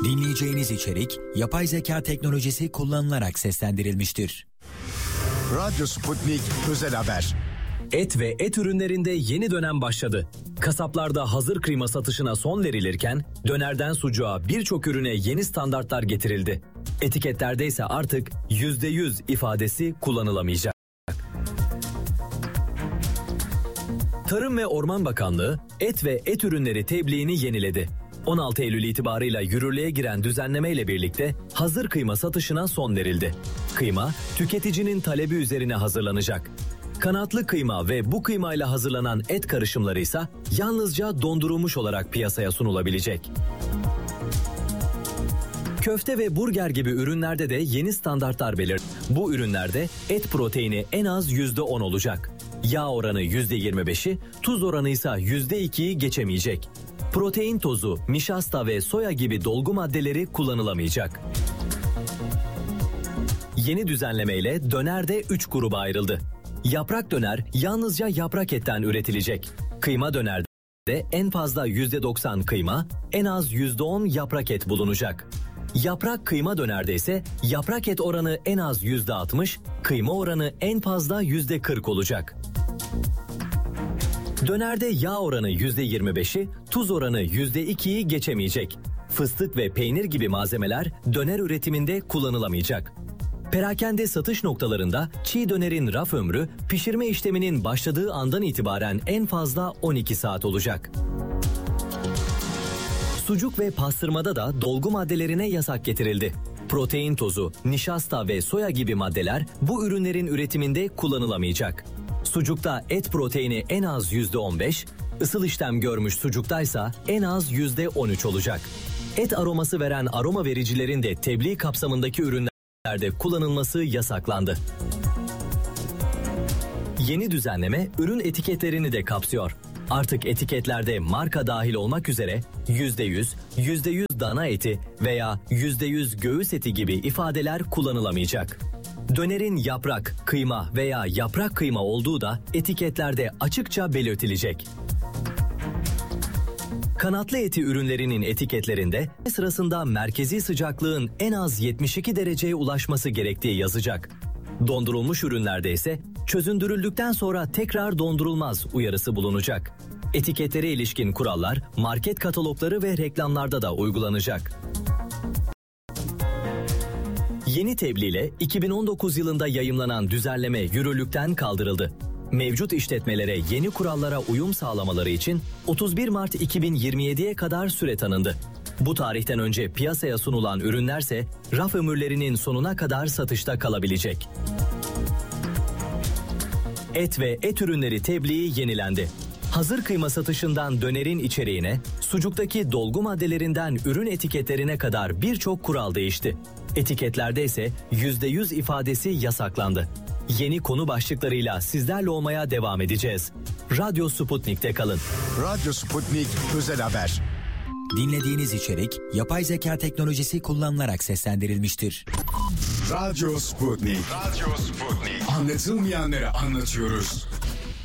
Dinleyeceğiniz içerik yapay zeka teknolojisi kullanılarak seslendirilmiştir. Radyo Sputnik Özel Haber. Et ve et ürünlerinde yeni dönem başladı. Kasaplarda hazır kıyma satışına son verilirken dönerden sucuğa birçok ürüne yeni standartlar getirildi. Etiketlerde ise artık %100 ifadesi kullanılamayacak. Tarım ve Orman Bakanlığı et ve et ürünleri tebliğini yeniledi. 16 Eylül itibarıyla yürürlüğe giren düzenlemeyle birlikte hazır kıyma satışına son verildi. Kıyma, tüketicinin talebi üzerine hazırlanacak. Kanatlı kıyma ve bu kıymayla hazırlanan et karışımları ise yalnızca dondurulmuş olarak piyasaya sunulabilecek. Köfte ve burger gibi ürünlerde de yeni standartlar belirlendi. Bu ürünlerde et proteini en az %10 olacak. Yağ oranı %25'i, tuz oranı ise %2'yi geçemeyecek. Protein tozu, nişasta ve soya gibi dolgu maddeleri kullanılamayacak. Yeni düzenlemeyle dönerde 3 gruba ayrıldı. Yaprak döner yalnızca yaprak etten üretilecek. Kıyma dönerde en fazla %90 kıyma, en az %10 yaprak et bulunacak. Yaprak kıyma dönerde ise yaprak et oranı en az %60, kıyma oranı en fazla %40 olacak. Dönerde yağ oranı %25'i, tuz oranı %2'yi geçemeyecek. Fıstık ve peynir gibi malzemeler döner üretiminde kullanılamayacak. Perakende satış noktalarında çiğ dönerin raf ömrü pişirme işleminin başladığı andan itibaren en fazla 12 saat olacak. Sucuk ve pastırmada da dolgu maddelerine yasak getirildi. Protein tozu, nişasta ve soya gibi maddeler bu ürünlerin üretiminde kullanılamayacak. Sucukta et proteini en az %15, ısıl işlem görmüş sucuktaysa en az %13 olacak. Et aroması veren aroma vericilerin de tebliğ kapsamındaki ürünlerde kullanılması yasaklandı. Yeni düzenleme ürün etiketlerini de kapsıyor. Artık etiketlerde marka dahil olmak üzere %100, %100 dana eti veya %100 göğüs eti gibi ifadeler kullanılamayacak. Dönerin yaprak, kıyma veya yaprak kıyma olduğu da etiketlerde açıkça belirtilecek. Kanatlı eti ürünlerinin etiketlerinde sırasında merkezi sıcaklığın en az 72 dereceye ulaşması gerektiği yazacak. Dondurulmuş ürünlerde ise çözündürüldükten sonra tekrar dondurulmaz uyarısı bulunacak. Etiketlere ilişkin kurallar market katalogları ve reklamlarda da uygulanacak. Yeni tebliğle 2019 yılında yayımlanan düzenleme yürürlükten kaldırıldı. Mevcut işletmelere yeni kurallara uyum sağlamaları için 31 Mart 2027'ye kadar süre tanındı. Bu tarihten önce piyasaya sunulan ürünlerse raf ömürlerinin sonuna kadar satışta kalabilecek. Et ve et ürünleri tebliği yenilendi. Hazır kıyma satışından dönerin içeriğine, sucuktaki dolgu maddelerinden ürün etiketlerine kadar birçok kural değişti. Etiketlerde ise %100 ifadesi yasaklandı. Yeni konu başlıklarıyla sizlerle olmaya devam edeceğiz. Radyo Sputnik'te kalın. Radyo Sputnik Özel Haber. Dinlediğiniz içerik yapay zeka teknolojisi kullanılarak seslendirilmiştir. Radyo Sputnik. Radyo Sputnik. Anlatılmayanları anlatıyoruz.